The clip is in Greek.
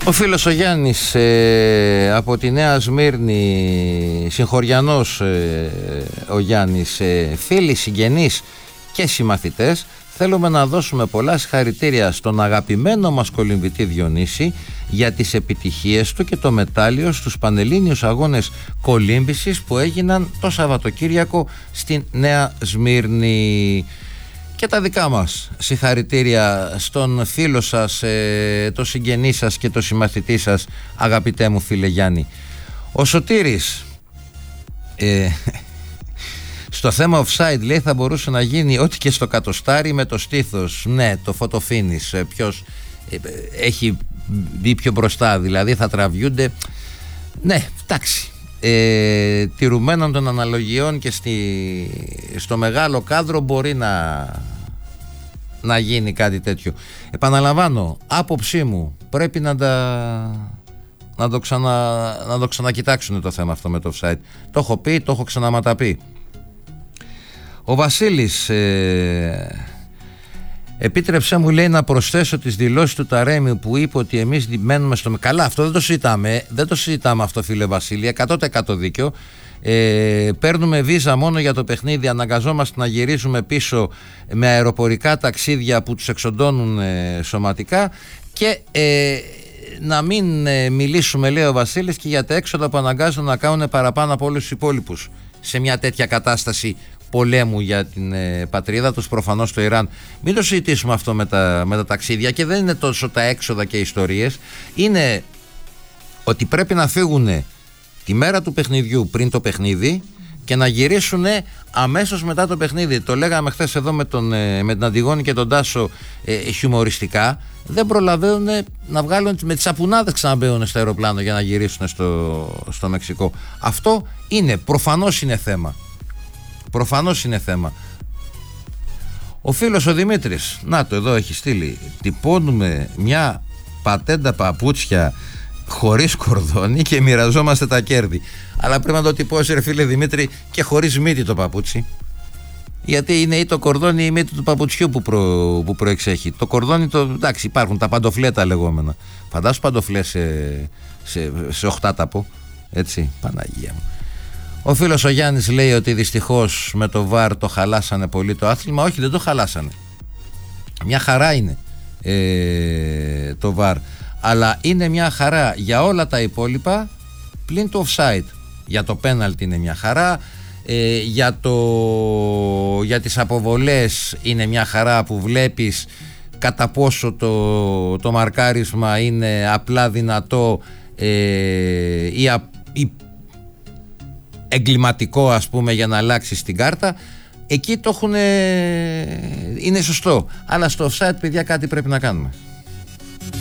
Ο φίλος ο Γιάννης από τη Νέα Σμύρνη, συγχωριανός ο Γιάννης, φίλοι, συγγενείς και συμμαθητές, θέλουμε να δώσουμε πολλά συγχαρητήρια στον αγαπημένο μας κολυμβητή Διονύση για τις επιτυχίες του και το μετάλλιο στους Πανελλήνιους Αγώνες Κολύμβησης που έγιναν το Σαββατοκύριακο στην Νέα Σμύρνη. Και τα δικά μας συγχαρητήρια στον φίλο σας, το συγγενή σας και το συμμαθητή σας, αγαπητέ μου φίλε Γιάννη. Ο Σωτήρης στο θέμα offside λέει θα μπορούσε να γίνει ό,τι και στο κατοστάρι με το στήθος. Ναι, το photo finish, ποιος έχει μπει πιο μπροστά, δηλαδή θα τραβιούνται. Ναι, εντάξει, τηρουμένων των αναλογιών και στο μεγάλο κάδρο μπορεί να γίνει κάτι τέτοιο. Επαναλαμβάνω, άποψή μου, πρέπει να το ξανακοιτάξουν το θέμα αυτό με το offside. Το έχω πει, το έχω ξαναματαπεί. Ο Βασίλης επίτρεψέ μου, λέει, να προσθέσω τις δηλώσεις του Ταρέμιου που είπε ότι εμείς μένουμε στο... Καλά, αυτό δεν το συζητάμε αυτό, φίλε Βασίλη, 100% δίκιο. Παίρνουμε βίζα μόνο για το παιχνίδι, αναγκαζόμαστε να γυρίσουμε πίσω με αεροπορικά ταξίδια που τους εξοντώνουν σωματικά και να μην μιλήσουμε, λέει ο Βασίλης, και για τα έξοδα που αναγκάζονται να κάνουν παραπάνω από όλους τους υπόλοιπους σε μια τέτοια κατάσταση πολέμου για την πατρίδα τους, προφανώς στο Ιράν. Μην το συζητήσουμε αυτό με τα ταξίδια, και δεν είναι τόσο τα έξοδα και οι ιστορίες, είναι ότι πρέπει να φύγουν τη μέρα του παιχνιδιού πριν το παιχνίδι και να γυρίσουν αμέσως μετά το παιχνίδι. Το λέγαμε χθες εδώ με την Αντιγόνη και τον Τάσο χιουμοριστικά. Δεν προλαβαίνουν να βγάλουν, με τις σαπουνάδες ξαναμπαίνουν στο αεροπλάνο για να γυρίσουν στο Μεξικό. Αυτό είναι, προφανώς είναι θέμα. Ο φίλος ο Δημήτρης, να το εδώ έχει στείλει, τυπώνουμε μια πατέντα παπούτσια χωρίς κορδόνι και μοιραζόμαστε τα κέρδη. Αλλά πρέπει να το τυπώσει, ρε φίλε Δημήτρη, και χωρίς μύτη το παπούτσι. Γιατί είναι ή το κορδόνι ή η μύτη του παπουτσιού που προεξέχει. Το κορδόνι, εντάξει, υπάρχουν τα παντοφλέ τα λεγόμενα. Φαντάσου παντοφλέ σε οχτάταπο. Έτσι, Παναγία μου. Ο φίλος ο Γιάννης λέει ότι δυστυχώς με το VAR το χαλάσανε πολύ το άθλημα. Όχι, δεν το χαλάσανε. Μια χαρά είναι το VAR. Αλλά είναι μια χαρά για όλα τα υπόλοιπα πλην το offside. Για το πέναλτι είναι μια χαρά, για τις αποβολές είναι μια χαρά που βλέπεις κατά πόσο το μαρκάρισμα είναι απλά δυνατό ή εγκληματικό, ας πούμε, για να αλλάξεις την κάρτα. Εκεί το είναι σωστό. Αλλά στο offside, παιδιά, κάτι πρέπει να κάνουμε.